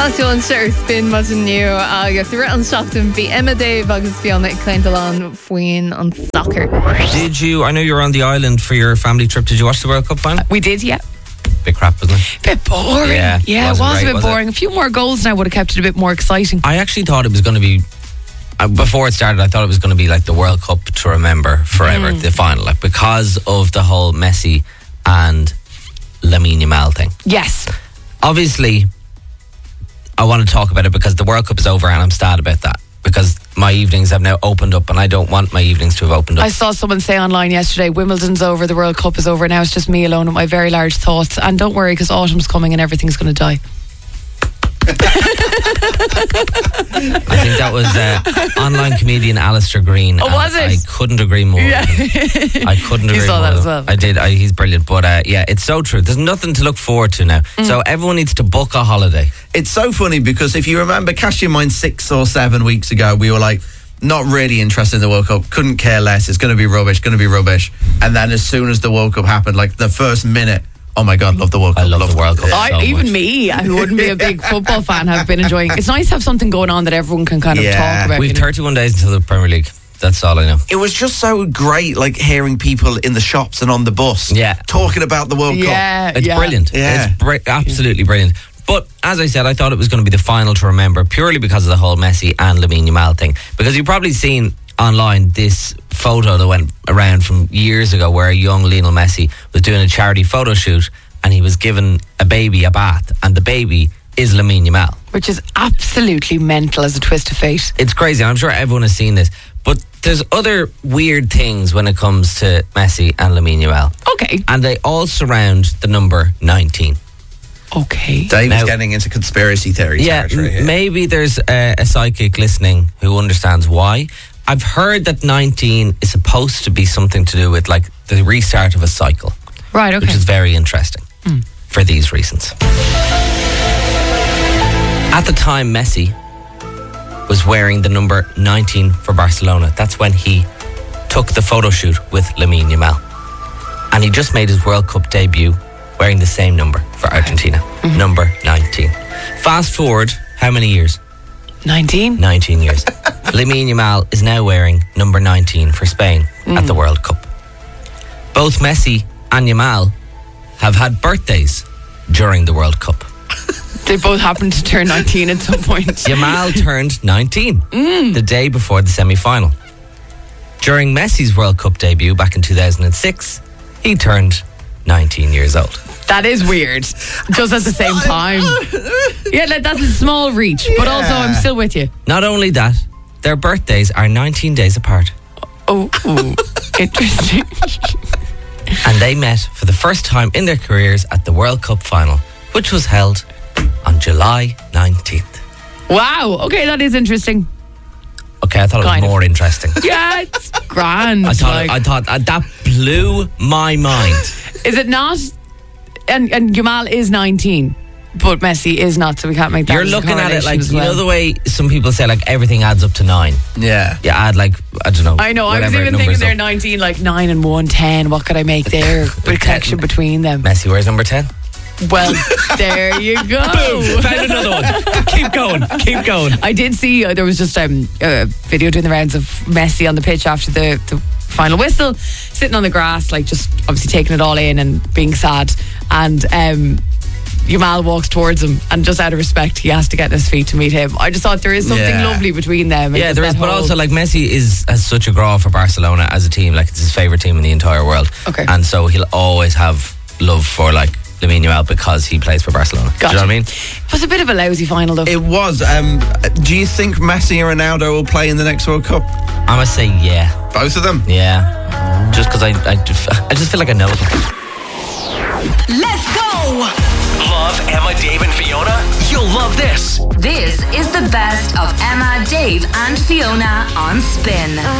Táisiún sé spin mar nniu agus ri an seachtain bhí Emma Dave agus Fiona Clintalán faoin an soccer. Did you? I know you were on the island for your family trip. Did you watch the World Cup final? We did, yeah. Bit crap, wasn't it? Bit boring. Yeah, it was great, a bit boring. A few more goals now would have kept it a bit more exciting. I actually thought it was going to be. Before it started, I thought it was going to be like the World Cup to remember forever, the final, like because of the whole Messi and Lamine Yamal thing. Yes. Obviously, I want to talk about it because the World Cup is over and I'm sad about that because my evenings have now opened up and I don't want my evenings to have opened up. I saw someone say online yesterday, Wimbledon's over, the World Cup is over, now it's just me alone with my very large thoughts. And don't worry, because autumn's coming and everything's going to die. I think that was online comedian Alistair Green. Oh, was it? I couldn't agree more. Yeah. I couldn't agree more. You saw that as well. I did. He's brilliant. But yeah, it's so true. There's nothing to look forward to now. So everyone needs to book a holiday. It's so funny because if you remember, cast your mind 6 or 7 weeks ago, we were like, not really interested in the World Cup, couldn't care less, it's going to be rubbish. And then as soon as the World Cup happened, like the first minute, oh my God, love the World Cup. I love the World Cup. So Even much. me, who wouldn't be a big football fan, have been enjoying it. It's nice to have something going on that everyone can kind of talk about. We've 31 days until the Premier League. That's all I know. It was just so great, like hearing people in the shops and on the bus talking about the World Cup. It's brilliant. Yeah. It's absolutely brilliant. But as I said, I thought it was going to be the final to remember purely because of the whole Messi and Lamine Yamal thing. Because you've probably seen online this photo that went around from years ago where a young Lionel Messi was doing a charity photo shoot and he was given a baby a bath, and the baby is Lamine Yamal. Which is absolutely mental as a twist of fate. It's crazy. I'm sure everyone has seen this. But there's other weird things when it comes to Messi and Lamine Yamal. Okay. And they all surround the number 19. Okay. Dave's getting into conspiracy theory territory here. Maybe there's a psychic listening who understands why. I've heard that 19 is supposed to be something to do with like the restart of a cycle. Right, okay. Which is very interesting for these reasons. At the time, Messi was wearing the number 19 for Barcelona. That's when he took the photo shoot with Lamine Yamal. And he just made his World Cup debut wearing the same number for Argentina. Number 19. Fast forward, how many years? 19? 19 years. Lamine Yamal is now wearing number 19 for Spain at the World Cup. Both Messi and Yamal have had birthdays during the World Cup. They both happened to turn 19 at some point. Yamal turned 19 the day before the semi-final. During Messi's World Cup debut back in 2006, he turned 19 years old. That is weird. Just at the same time. Yeah, that's a small reach, but also I'm still with you. Not only that, their birthdays are 19 days apart. Oh, interesting. And they met for the first time in their careers at the World Cup final, which was held on July 19th. Wow, okay, that is interesting. Okay, I thought it was more interesting. Yeah, it's grand. I thought that blew my mind. Is it not? And Yamal is 19, but Messi is not, so we can't make that. You're looking at it like, as you know the way some people say like everything adds up to 9. Yeah. You add like, I don't know. I know, I was even thinking they're 19, like 9 and 1, 10. What could I make there? With a connection between them. Messi wears number 10. Well, there you go. Boom! Found another one. Keep going. I did see there was just a video doing the rounds of Messi on the pitch after the final whistle, sitting on the grass, like just obviously taking it all in and being sad. And Yamal walks towards him, and just out of respect, he has to get on his feet to meet him. I just thought there is something lovely between them. Yeah, there is, but also like Messi has such a graw for Barcelona as a team. Like it's his favourite team in the entire world. Okay. And so he'll always have love for like Lamine Yamal because he plays for Barcelona. Gotcha. Do you know what I mean? It was a bit of a lousy final though. It was. Do you think Messi and Ronaldo will play in the next World Cup? I'm going to say yeah. Both of them? Yeah. Just because I just feel like I know them. Let's go! Love Emma, Dave and Fiona? You'll love this. This is the best of Emma, Dave and Fiona on Spin.